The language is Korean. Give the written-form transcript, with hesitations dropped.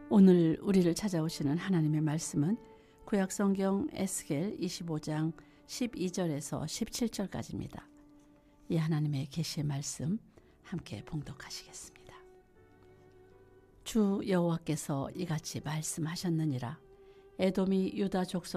오늘 우리를 찾아오시는 하나님의 말씀은 구약성경 에스겔 25장 12절에서 17절까지입니다. 이 하나님의 계시의 말씀 함께 봉독하시겠습니다. 주 여호와께서 이같이 말씀하셨느니라. 에돔이 유다 족속